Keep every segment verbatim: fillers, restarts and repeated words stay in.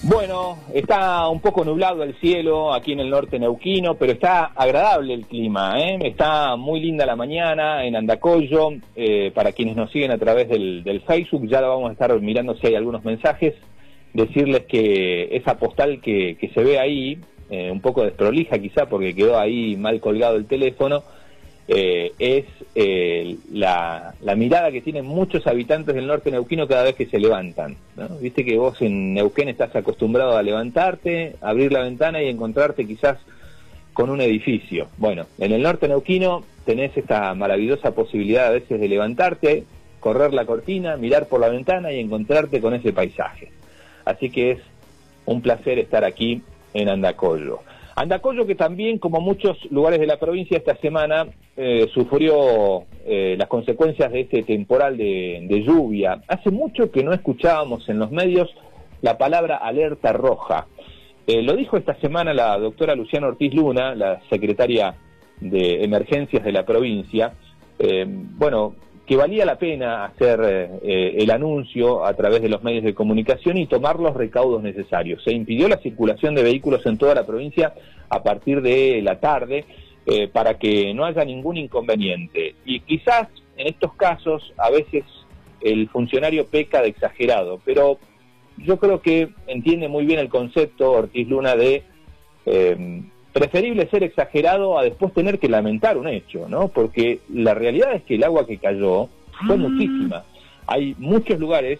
Bueno, está un poco nublado el cielo aquí en el norte neuquino, pero está agradable el clima, ¿eh? Está muy linda la mañana en Andacollo. Eh, para quienes nos siguen a través del, del Facebook, ya lo vamos a estar mirando si hay algunos mensajes. Decirles que esa postal que, que se ve ahí, eh, un poco desprolija quizá porque quedó ahí mal colgado el teléfono, eh, es eh, la, la mirada que tienen muchos habitantes del norte neuquino cada vez que se levantan, ¿no? Viste que vos en Neuquén estás acostumbrado a levantarte, abrir la ventana y encontrarte quizás con un edificio. Bueno, en el norte neuquino tenés esta maravillosa posibilidad a veces de levantarte, correr la cortina, mirar por la ventana y encontrarte con ese paisaje. Así que es un placer estar aquí en Andacollo. Andacollo que también, como muchos lugares de la provincia, esta semana eh, sufrió eh, las consecuencias de este temporal de, de lluvia. Hace mucho que no escuchábamos en los medios la palabra alerta roja. Eh, lo dijo esta semana la doctora Luciana Ortiz Luna, la secretaria de Emergencias de la provincia. Eh, bueno, que valía la pena hacer eh, el anuncio a través de los medios de comunicación y tomar los recaudos necesarios. Se impidió la circulación de vehículos en toda la provincia a partir de la tarde eh, para que no haya ningún inconveniente. Y quizás en estos casos a veces el funcionario peca de exagerado, pero yo creo que entiende muy bien el concepto Ortiz Luna de eh, preferible ser exagerado a después tener que lamentar un hecho, ¿no? Porque la realidad es que el agua que cayó fue muchísima. Hay muchos lugares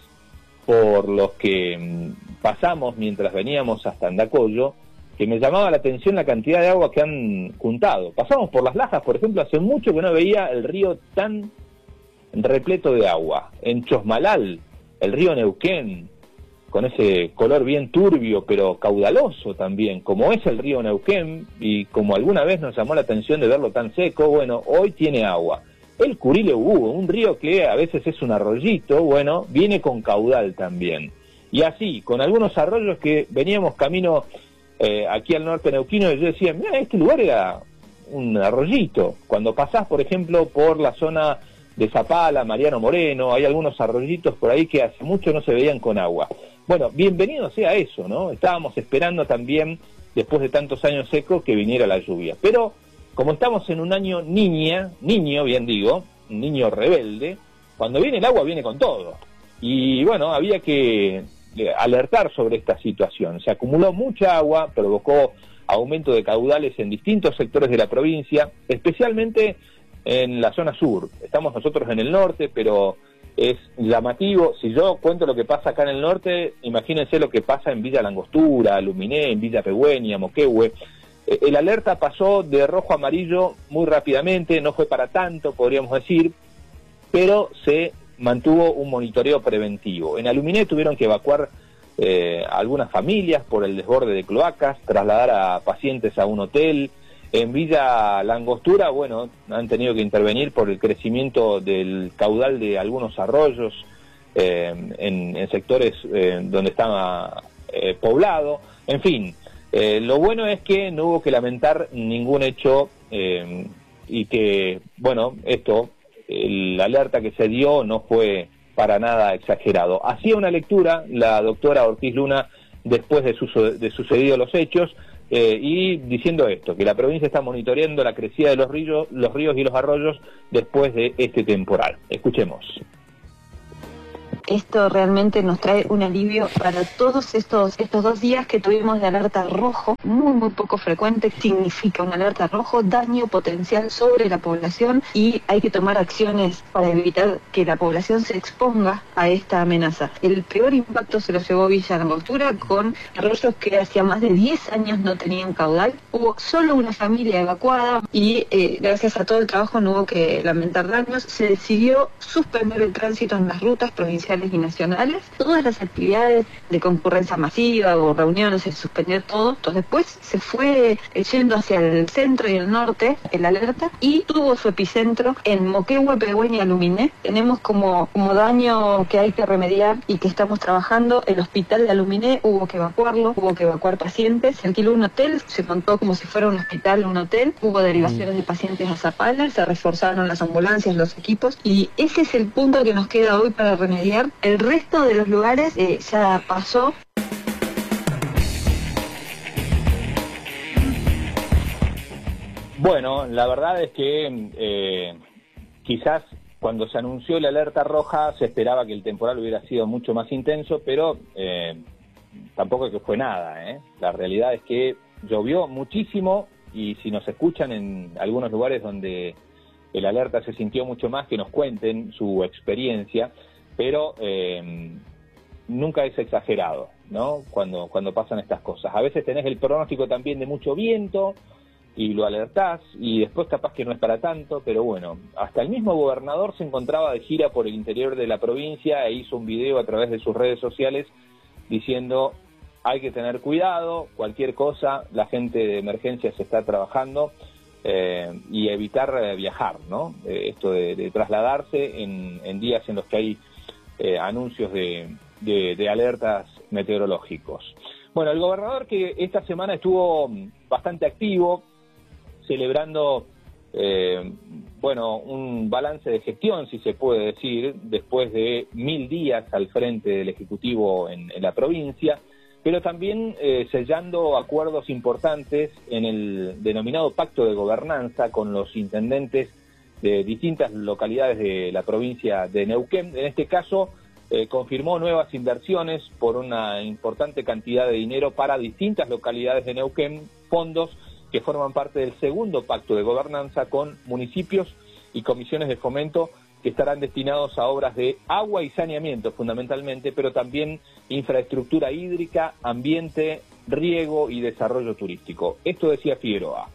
por los que mmm, pasamos mientras veníamos hasta Andacollo que me llamaba la atención la cantidad de agua que han juntado. Pasamos por Las Lajas, por ejemplo, hace mucho que no veía el río tan repleto de agua. En Chosmalal, el río Neuquén, con ese color bien turbio, pero caudaloso también, como es el río Neuquén, y como alguna vez nos llamó la atención de verlo tan seco, bueno, hoy tiene agua. El Curileuú, un río que a veces es un arroyito, bueno, viene con caudal también. Y así, con algunos arroyos que veníamos camino eh, aquí al norte neuquino, y yo decía, mira, este lugar era un arroyito. Cuando pasás, por ejemplo, por la zona de Zapala, Mariano Moreno, hay algunos arroyitos por ahí que hace mucho no se veían con agua. Bueno, bienvenido sea eso, ¿no? Estábamos esperando también, después de tantos años secos, que viniera la lluvia. Pero, como estamos en un año niña, niño, bien digo, un niño rebelde, cuando viene el agua viene con todo. Y bueno, había que alertar sobre esta situación. Se acumuló mucha agua, provocó aumento de caudales en distintos sectores de la provincia, especialmente en la zona sur. Estamos nosotros en el norte, pero es llamativo. Si yo cuento lo que pasa acá en el norte, imagínense lo que pasa en Villa Langostura, Luminé, en Villa Pegüeña, Moquehue. Eh, el alerta pasó de rojo a amarillo muy rápidamente, no fue para tanto, podríamos decir, pero se mantuvo un monitoreo preventivo. En Aluminé tuvieron que evacuar eh, algunas familias por el desborde de cloacas, trasladar a pacientes a un hotel. En Villa Langostura, bueno, han tenido que intervenir por el crecimiento del caudal de algunos arroyos eh, en, en sectores eh, donde estaba eh, poblado. En fin, eh, lo bueno es que no hubo que lamentar ningún hecho eh, y que, bueno, esto, la alerta que se dio no fue para nada exagerado. Hacía una lectura la doctora Ortiz Luna después de, su, de sucedidos los hechos, Eh, y diciendo esto, que la provincia está monitoreando la crecida de los ríos, los ríos y los arroyos después de este temporal. Escuchemos. Esto realmente nos trae un alivio para todos estos estos dos días que tuvimos de alerta rojo, muy muy poco frecuente. Significa un alerta rojo, daño potencial sobre la población, y hay que tomar acciones para evitar que la población se exponga a esta amenaza. El peor impacto se lo llevó Villa Langostura, con arroyos que hacía más de diez años no tenían caudal. Hubo solo una familia evacuada y eh, gracias a todo el trabajo no hubo que lamentar daños. Se decidió suspender el tránsito en las rutas provinciales y nacionales. Todas las actividades de concurrencia masiva o reuniones se suspendió todo. Entonces después se fue yendo hacia el centro y el norte el alerta, y tuvo su epicentro en Moquehue, Pegüeña y Luminé. Tenemos como, como daño que hay que remediar y que estamos trabajando. El hospital de Luminé hubo que evacuarlo, hubo que evacuar pacientes. Se alquiló un hotel, se montó como si fuera un hospital, un hotel. Hubo derivaciones de pacientes a Zapala, se reforzaron las ambulancias, los equipos, y ese es el punto que nos queda hoy para remediar. El resto de los lugares eh, ya pasó. Bueno, la verdad es que eh, quizás cuando se anunció la alerta roja se esperaba que el temporal hubiera sido mucho más intenso, pero eh, tampoco es que fue nada, ¿eh? La realidad es que llovió muchísimo y si nos escuchan en algunos lugares donde el alerta se sintió mucho más, que nos cuenten su experiencia, pero eh, nunca es exagerado, ¿no? Cuando, cuando pasan estas cosas. A veces tenés el pronóstico también de mucho viento y lo alertás y después capaz que no es para tanto, pero bueno, hasta el mismo gobernador se encontraba de gira por el interior de la provincia e hizo un video a través de sus redes sociales diciendo hay que tener cuidado, cualquier cosa, la gente de emergencias está trabajando eh, y evitar eh, viajar, ¿no? Eh, esto de, de trasladarse en, en días en los que hay eh, anuncios de, de, de alertas meteorológicos. Bueno, el gobernador que esta semana estuvo bastante activo, celebrando eh, bueno, un balance de gestión, si se puede decir, después de mil días al frente del Ejecutivo en, en la provincia, pero también eh, sellando acuerdos importantes en el denominado Pacto de Gobernanza con los intendentes de distintas localidades de la provincia de Neuquén. En este caso, eh, confirmó nuevas inversiones por una importante cantidad de dinero para distintas localidades de Neuquén, fondos que forman parte del segundo Pacto de Gobernanza con municipios y comisiones de fomento que estarán destinados a obras de agua y saneamiento fundamentalmente, pero también infraestructura hídrica, ambiente, riego y desarrollo turístico. Esto decía Figueroa.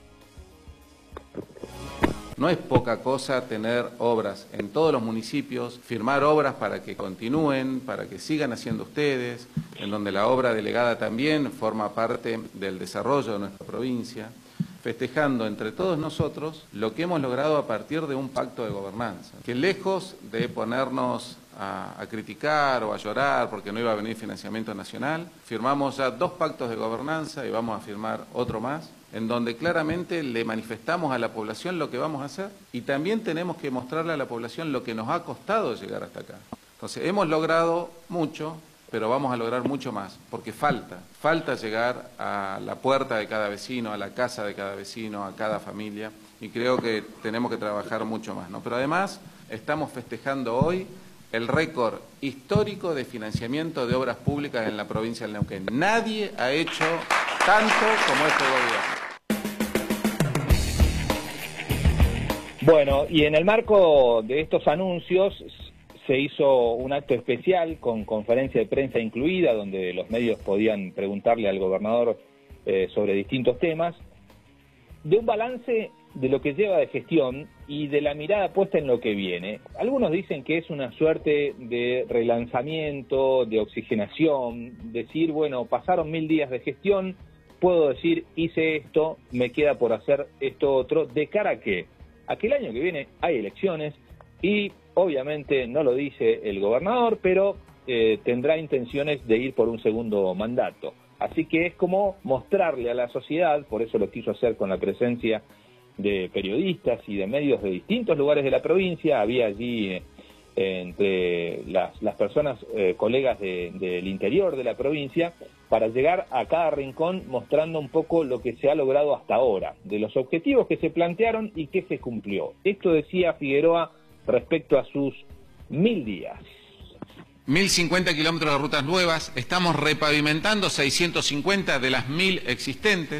No es poca cosa tener obras en todos los municipios, firmar obras para que continúen, para que sigan haciendo ustedes, en donde la obra delegada también forma parte del desarrollo de nuestra provincia, festejando entre todos nosotros lo que hemos logrado a partir de un pacto de gobernanza, que lejos de ponernos a, a criticar o a llorar porque no iba a venir financiamiento nacional, firmamos ya dos pactos de gobernanza y vamos a firmar otro más, en donde claramente le manifestamos a la población lo que vamos a hacer y también tenemos que mostrarle a la población lo que nos ha costado llegar hasta acá. Entonces, hemos logrado mucho, pero vamos a lograr mucho más, porque falta, falta llegar a la puerta de cada vecino, a la casa de cada vecino, a cada familia, y creo que tenemos que trabajar mucho más, ¿no? Pero además, estamos festejando hoy el récord histórico de financiamiento de obras públicas en la provincia del Neuquén. Nadie ha hecho tanto como este gobierno. Bueno, y en el marco de estos anuncios se hizo un acto especial con conferencia de prensa incluida, donde los medios podían preguntarle al gobernador eh, sobre distintos temas, de un balance de lo que lleva de gestión y de la mirada puesta en lo que viene. Algunos dicen que es una suerte de relanzamiento, de oxigenación, decir, bueno, pasaron mil días de gestión, puedo decir, hice esto, me queda por hacer esto otro, ¿de cara a qué? A que el año que viene hay elecciones y obviamente no lo dice el gobernador, pero eh, tendrá intenciones de ir por un segundo mandato. Así que es como mostrarle a la sociedad, por eso lo quiso hacer con la presencia de periodistas y de medios de distintos lugares de la provincia. Había allí eh, entre las, las personas, eh, colegas de, del interior de la provincia, para llegar a cada rincón mostrando un poco lo que se ha logrado hasta ahora, de los objetivos que se plantearon y que se cumplió. Esto decía Figueroa respecto a sus mil días. mil cincuenta kilómetros de rutas nuevas, estamos repavimentando seiscientos cincuenta de las mil existentes.